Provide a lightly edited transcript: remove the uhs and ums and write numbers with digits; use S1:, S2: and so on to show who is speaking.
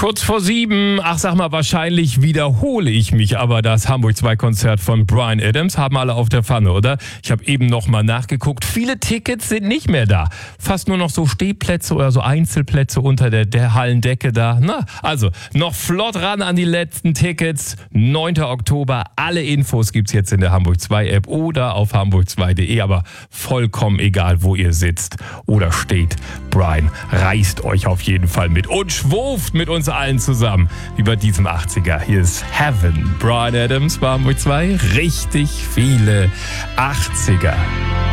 S1: Kurz vor 7. Ach, sag mal, wahrscheinlich wiederhole ich mich, aber das Hamburg 2 Konzert von Bryan Adams haben alle auf der Pfanne, oder? Ich habe eben noch mal nachgeguckt. Viele Tickets sind nicht mehr da. Fast nur noch so Stehplätze oder so Einzelplätze unter der Hallendecke da. Na, also noch flott ran an die letzten Tickets. 9. Oktober. Alle Infos gibt's jetzt in der Hamburg 2 App oder auf hamburg2.de. Aber vollkommen egal, wo ihr sitzt oder steht. Bryan reißt euch auf jeden Fall mit und schwurft mit uns allen zusammen wie bei diesem 80er. Hier ist Heaven. Bryan Adams bei Hamburg 2. Richtig viele 80er.